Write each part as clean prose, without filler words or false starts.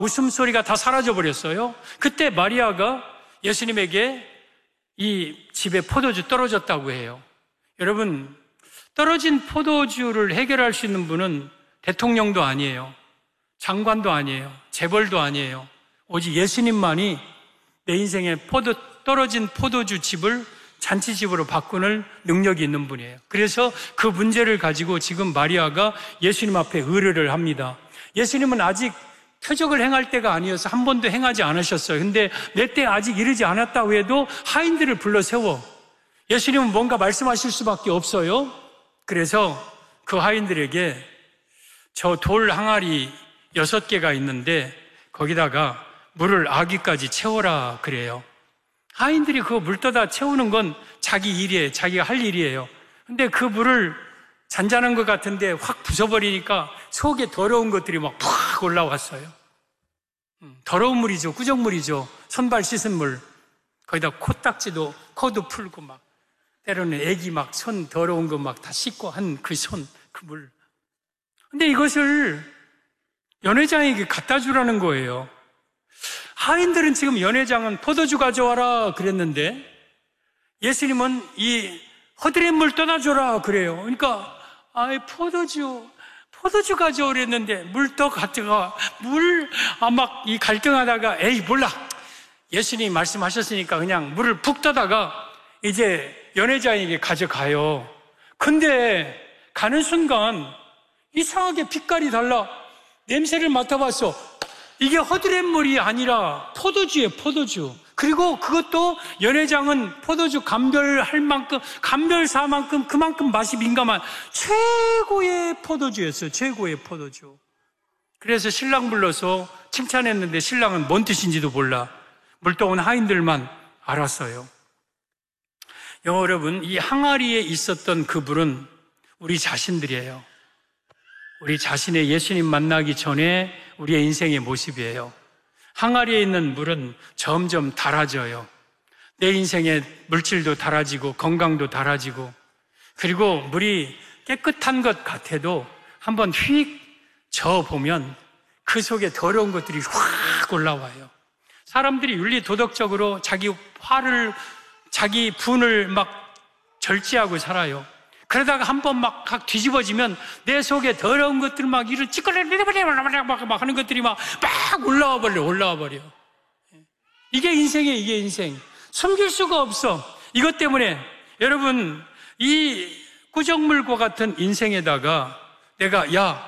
웃음소리가 다 사라져버렸어요. 그때 마리아가 예수님에게 이 집에 포도주 떨어졌다고 해요. 여러분, 떨어진 포도주를 해결할 수 있는 분은 대통령도 아니에요. 장관도 아니에요. 재벌도 아니에요. 오직 예수님만이 내 인생에 떨어진 포도주 집을 잔치집으로 바꾸는 능력이 있는 분이에요. 그래서 그 문제를 가지고 지금 마리아가 예수님 앞에 의뢰를 합니다. 예수님은 아직 표적을 행할 때가 아니어서 한 번도 행하지 않으셨어요. 근데 내 때 아직 이르지 않았다고 해도 하인들을 불러 세워 예수님은 뭔가 말씀하실 수밖에 없어요. 그래서 그 하인들에게 저 돌 항아리 6개가 있는데 거기다가 물을 아기까지 채워라 그래요. 하인들이 그 물 떠다 채우는 건 자기 일이에요. 자기가 할 일이에요. 근데 그 물을 잔잔한 것 같은데 확 부숴버리니까 속에 더러운 것들이 막 팍 올라왔어요. 더러운 물이죠. 꾸정물이죠. 손발 씻은 물. 거기다 코딱지도 코도 풀고 막 때로는 애기 막 손 더러운 거 막 다 씻고 한 그 손, 그 물. 근데 이것을 연회장에게 갖다 주라는 거예요. 하인들은 지금 연회장은 포도주 가져와라 그랬는데 예수님은 이 허드렛 물 떠나줘라 그래요. 그러니까 포도주 가져오랬는데 물 더 가져가 막 이 갈등하다가 에이 몰라 예수님이 말씀하셨으니까 그냥 물을 푹 떠다가 이제 연회장에게 가져가요. 근데 가는 순간 이상하게 빛깔이 달라. 냄새를 맡아봤어. 이게 허드렛 물이 아니라 포도주예요. 포도주. 그리고 그것도 연회장은 포도주 감별할 만큼, 감별사만큼 그만큼 맛이 민감한 최고의 포도주였어요. 최고의 포도주. 그래서 신랑 불러서 칭찬했는데 신랑은 뭔 뜻인지도 몰라. 물 떠온 하인들만 알았어요. 여러분, 이 항아리에 있었던 그 물은 우리 자신들이에요. 우리 자신의 예수님 만나기 전에 우리의 인생의 모습이에요. 항아리에 있는 물은 점점 달아져요. 내 인생의 물질도 달아지고 건강도 달아지고 그리고 물이 깨끗한 것 같아도 한번 휙 저어보면 그 속에 더러운 것들이 확 올라와요. 사람들이 윤리도덕적으로 자기 분을 막 절제하고 살아요. 그러다가 한번 막 뒤집어지면 내 속에 더러운 것들 막 이런 막 하는 것들이 막 올라와 버려. 이게 인생이에요, 이게 인생. 숨길 수가 없어. 이것 때문에 여러분, 이 꾸정물과 같은 인생에다가 내가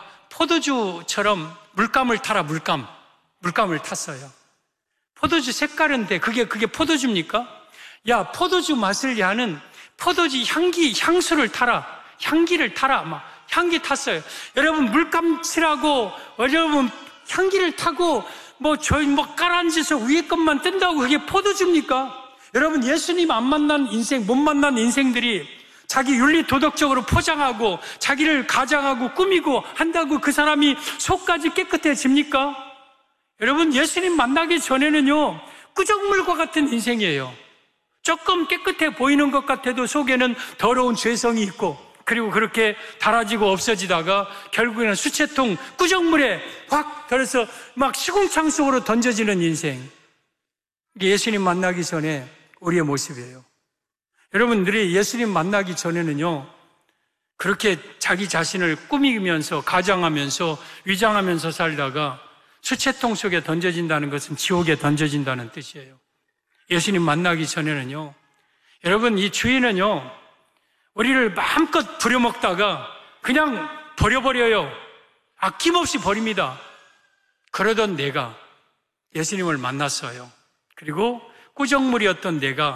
포도주처럼 물감을 타라, 물감을 탔어요. 포도주 색깔인데 그게 포도주입니까? 포도주 맛을 야는 포도주 향수를 타라. 향기를 타라. 막 향기 탔어요. 여러분, 물감 칠하고, 여러분, 향기를 타고, 깔아앉아서 위에 것만 뜬다고 그게 포도주입니까? 여러분, 예수님 안 만난 인생, 못 만난 인생들이 자기 윤리 도덕적으로 포장하고, 자기를 가장하고, 꾸미고 한다고 그 사람이 속까지 깨끗해집니까? 여러분, 예수님 만나기 전에는요, 꾸정물과 같은 인생이에요. 조금 깨끗해 보이는 것 같아도 속에는 더러운 죄성이 있고 그리고 그렇게 달아지고 없어지다가 결국에는 수채통 꾸정물에 확 들어서 막 시궁창 속으로 던져지는 인생. 이게 예수님 만나기 전에 우리의 모습이에요. 여러분들이 예수님 만나기 전에는요 그렇게 자기 자신을 꾸미면서 가장하면서 위장하면서 살다가 수채통 속에 던져진다는 것은 지옥에 던져진다는 뜻이에요. 예수님 만나기 전에는요, 여러분, 이 주인은요, 우리를 마음껏 부려먹다가 그냥 버려버려요. 아낌없이 버립니다. 그러던 내가 예수님을 만났어요. 그리고 꾸정물이었던 내가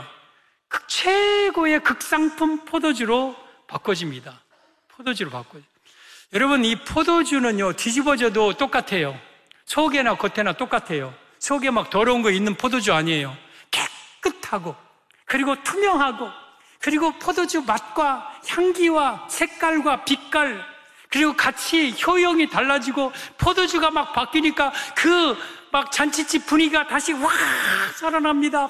최고의 극상품 포도주로 바꿔집니다. 포도주로 바꿔요. 여러분, 이 포도주는요, 뒤집어져도 똑같아요. 속에나 겉에나 똑같아요. 속에 막 더러운 거 있는 포도주 아니에요. 깨끗하고 그리고 투명하고 그리고 포도주 맛과 향기와 색깔과 빛깔 그리고 같이 효용이 달라지고 포도주가 막 바뀌니까 그 막 잔치집 분위기가 다시 확 살아납니다.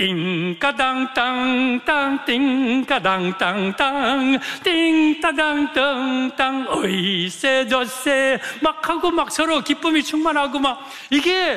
띵까당땅땅 띵까당땅땅 띵따당땅땅 어이세 저세 막 하고 막 서로 기쁨이 충만하고 막 이게